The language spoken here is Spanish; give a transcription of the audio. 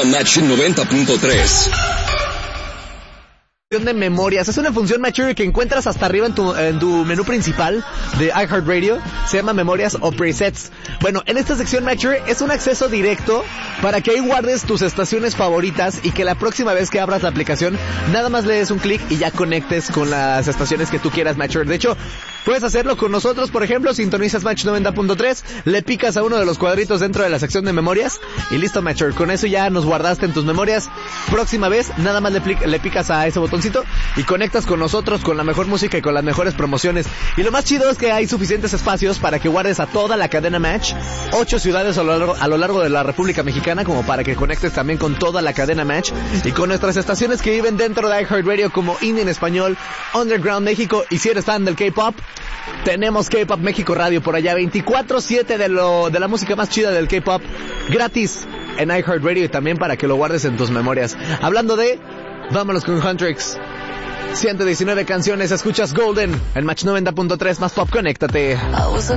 Match 90.3. De memorias, es una función Match que encuentras hasta arriba en tu menú principal de iHeartRadio. Se llama Memorias o Presets. Bueno, en esta sección Match es un acceso directo para que ahí guardes tus estaciones favoritas y que la próxima vez que abras la aplicación nada más le des un clic y ya conectes con las estaciones que tú quieras Match. De hecho, puedes hacerlo con nosotros, por ejemplo, sintonizas Match 90.3, le picas a uno de los cuadritos dentro de la sección de memorias y listo Match. Con eso ya nos guardaste en tus memorias. Próxima vez nada más le picas a ese botoncito y conectas con nosotros con la mejor música y con las mejores promociones. Y lo más chido es que hay suficientes espacios para que guardes a toda la cadena Match, 8 ciudades a lo largo de la República Mexicana, como para que conectes también con toda la cadena Match y con nuestras estaciones que viven dentro de iHeartRadio, como Indie en Español, Underground México, y si eres fan del K-Pop, tenemos K-Pop México Radio por allá, 24/7 de la música más chida del K-Pop, gratis en iHeartRadio, y también para que lo guardes en tus memorias. Hablando de... vámonos con Huntrix. 119 canciones, escuchas Golden en Match 90.3, más pop, conéctate.